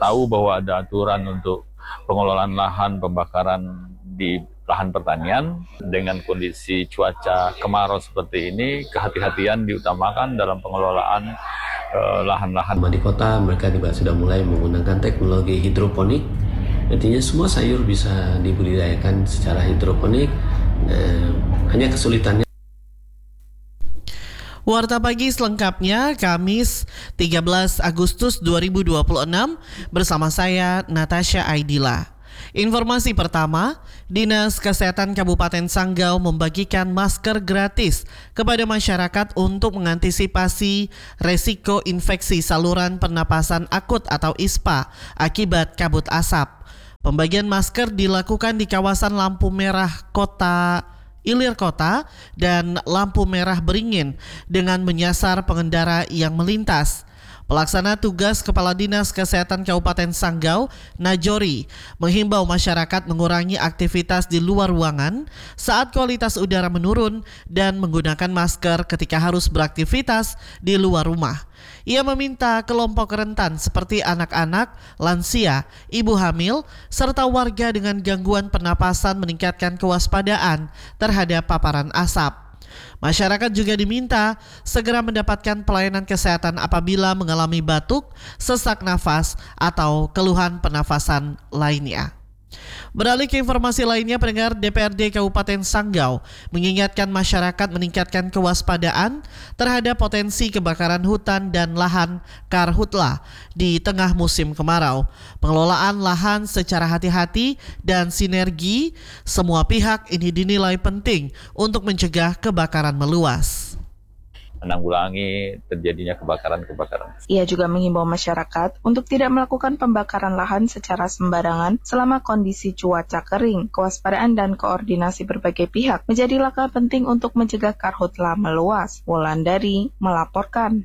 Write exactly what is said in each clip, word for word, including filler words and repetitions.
tahu bahwa ada aturan untuk pengelolaan lahan pembakaran di lahan pertanian. Dengan kondisi cuaca kemarau seperti ini, kehati-hatian diutamakan dalam pengelolaan eh, lahan-lahan. Di kota mereka juga sudah mulai menggunakan teknologi hidroponik. Artinya semua sayur bisa dibudidayakan secara hidroponik. Eh, hanya kesulitannya. Warta Pagi selengkapnya Kamis tiga belas Agustus dua ribu dua puluh enam bersama saya Natasha Aidila. Informasi pertama, Dinas Kesehatan Kabupaten Sanggau membagikan masker gratis kepada masyarakat untuk mengantisipasi resiko infeksi saluran pernapasan akut atau I S P A akibat kabut asap. Pembagian masker dilakukan di kawasan lampu merah Kota Ilir Kota dan lampu merah Beringin dengan menyasar pengendara yang melintas. Pelaksana tugas Kepala Dinas Kesehatan Kabupaten Sanggau, Najori, menghimbau masyarakat mengurangi aktivitas di luar ruangan saat kualitas udara menurun dan menggunakan masker ketika harus beraktivitas di luar rumah. Ia meminta kelompok rentan seperti anak-anak, lansia, ibu hamil, serta warga dengan gangguan pernapasan meningkatkan kewaspadaan terhadap paparan asap. Masyarakat juga diminta segera mendapatkan pelayanan kesehatan apabila mengalami batuk, sesak nafas, atau keluhan pernafasan lainnya. Beralih ke informasi lainnya, pendengar, D P R D Kabupaten Sanggau mengingatkan masyarakat meningkatkan kewaspadaan terhadap potensi kebakaran hutan dan lahan karhutla di tengah musim kemarau. Pengelolaan lahan secara hati-hati dan sinergi semua pihak ini dinilai penting untuk mencegah kebakaran meluas, menanggulangi terjadinya kebakaran-kebakaran. Ia juga menghimbau masyarakat untuk tidak melakukan pembakaran lahan secara sembarangan selama kondisi cuaca kering. Kewaspadaan dan koordinasi berbagai pihak menjadi langkah penting untuk mencegah karhutla meluas. Wulandari melaporkan.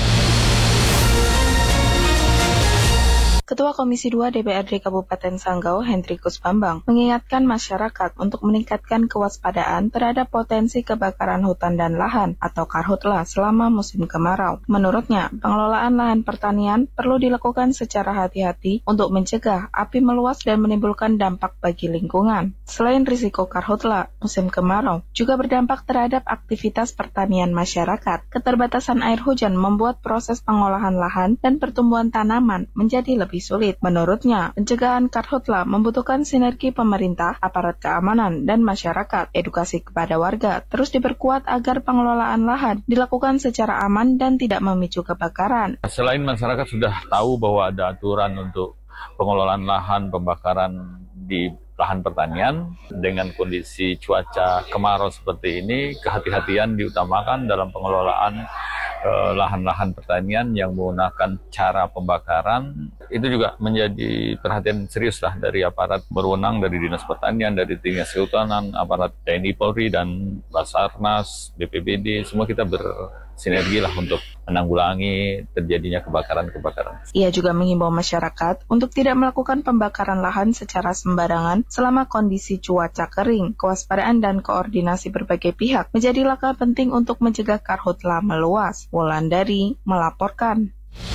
Ketua Komisi dua D P R D Kabupaten Sanggau, Hendrikus Bambang, mengingatkan masyarakat untuk meningkatkan kewaspadaan terhadap potensi kebakaran hutan dan lahan atau karhutla selama musim kemarau. Menurutnya, pengelolaan lahan pertanian perlu dilakukan secara hati-hati untuk mencegah api meluas dan menimbulkan dampak bagi lingkungan. Selain risiko karhutla, musim kemarau juga berdampak terhadap aktivitas pertanian masyarakat. Keterbatasan air hujan membuat proses pengolahan lahan dan pertumbuhan tanaman menjadi lebih sulit. Menurutnya, pencegahan karhutla membutuhkan sinergi pemerintah, aparat keamanan, dan masyarakat. Edukasi kepada warga terus diperkuat agar pengelolaan lahan dilakukan secara aman dan tidak memicu kebakaran. Selain masyarakat sudah tahu bahwa ada aturan untuk pengelolaan lahan pembakaran di lahan pertanian, dengan kondisi cuaca kemarau seperti ini, kehati-hatian diutamakan dalam pengelolaan eh, lahan-lahan pertanian yang menggunakan cara pembakaran. Itu juga menjadi perhatian serius lah dari aparat berwenang, dari Dinas Pertanian, dari Dinas Kehutanan, aparat T N I Polri, dan Basarnas, B P B D. Semua kita bersinergi lah untuk menanggulangi terjadinya kebakaran-kebakaran. Ia juga menghimbau masyarakat untuk tidak melakukan pembakaran lahan secara sembarangan selama kondisi cuaca kering. Kewaspadaan dan koordinasi berbagai pihak menjadi langkah penting untuk mencegah karhutla meluas. Wulandari melaporkan.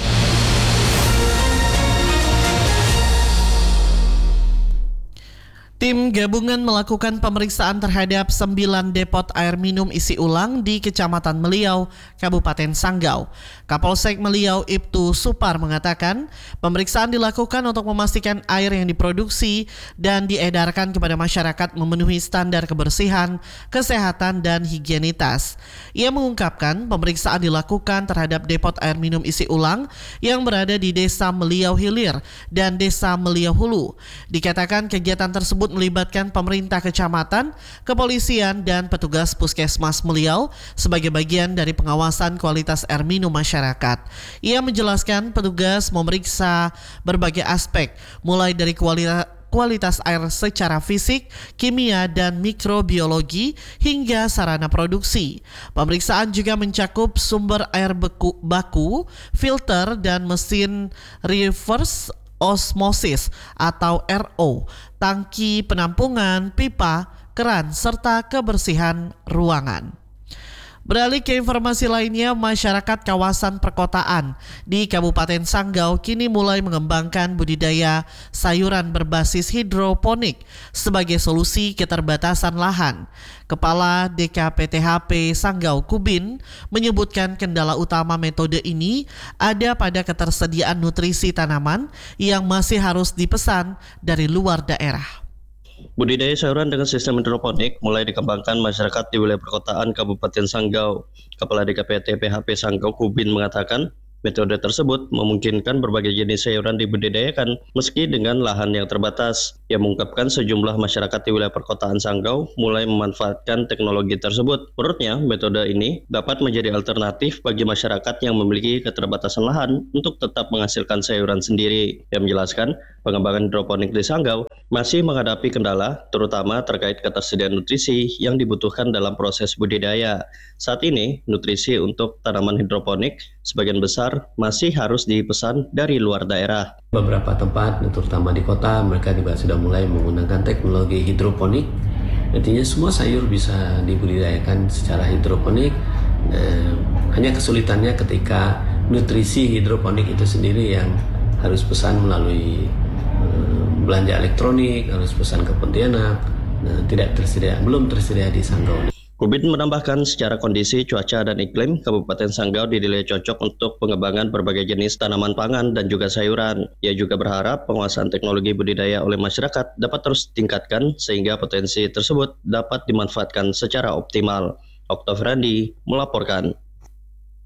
Tim gabungan melakukan pemeriksaan terhadap sembilan depot air minum isi ulang di Kecamatan Meliau, Kabupaten Sanggau. Kapolsek Meliau Ibtu Supar mengatakan pemeriksaan dilakukan untuk memastikan air yang diproduksi dan diedarkan kepada masyarakat memenuhi standar kebersihan, kesehatan, dan higienitas. Ia mengungkapkan pemeriksaan dilakukan terhadap depot air minum isi ulang yang berada di Desa Meliau Hilir dan Desa Meliau Hulu. Dikatakan kegiatan tersebut melibatkan pemerintah kecamatan, kepolisian, dan petugas puskesmas Meliau sebagai bagian dari pengawasan kualitas air minum masyarakat. Ia menjelaskan petugas memeriksa berbagai aspek, mulai dari kualitas kualitas air secara fisik, kimia, dan mikrobiologi hingga sarana produksi. Pemeriksaan juga mencakup sumber air beku, baku, filter, dan mesin reverse osmosis atau R O, tangki penampungan, pipa, keran, serta kebersihan ruangan. Beralih ke informasi lainnya, masyarakat kawasan perkotaan di Kabupaten Sanggau kini mulai mengembangkan budidaya sayuran berbasis hidroponik sebagai solusi keterbatasan lahan. Kepala D K P T H P Sanggau Kubin menyebutkan kendala utama metode ini ada pada ketersediaan nutrisi tanaman yang masih harus dipesan dari luar daerah. Budidaya sayuran dengan sistem hidroponik mulai dikembangkan masyarakat di wilayah perkotaan Kabupaten Sanggau. Kepala D K P T P H P Sanggau Kubin mengatakan, metode tersebut memungkinkan berbagai jenis sayuran dibudidayakan meski dengan lahan yang terbatas. Ia mengungkapkan sejumlah masyarakat di wilayah perkotaan Sanggau mulai memanfaatkan teknologi tersebut. Menurutnya, metode ini dapat menjadi alternatif bagi masyarakat yang memiliki keterbatasan lahan untuk tetap menghasilkan sayuran sendiri. Ia menjelaskan, pengembangan hidroponik di Sanggau masih menghadapi kendala, terutama terkait ketersediaan nutrisi yang dibutuhkan dalam proses budidaya. Saat ini, nutrisi untuk tanaman hidroponik sebagian besar masih harus dipesan dari luar daerah. Beberapa tempat, terutama di kota, mereka juga sudah mulai menggunakan teknologi hidroponik. Artinya semua sayur bisa dibudidayakan secara hidroponik. Nah, hanya kesulitannya ketika nutrisi hidroponik itu sendiri yang harus pesan melalui eh, belanja elektronik, harus pesan ke Pontianak. Nah, tidak tersedia, belum tersedia di Sanggau. Kubin menambahkan secara kondisi cuaca dan iklim, Kabupaten Sanggau dinilai cocok untuk pengembangan berbagai jenis tanaman pangan dan juga sayuran. Ia juga berharap penguasaan teknologi budidaya oleh masyarakat dapat terus ditingkatkan sehingga potensi tersebut dapat dimanfaatkan secara optimal. Oktav Randi melaporkan.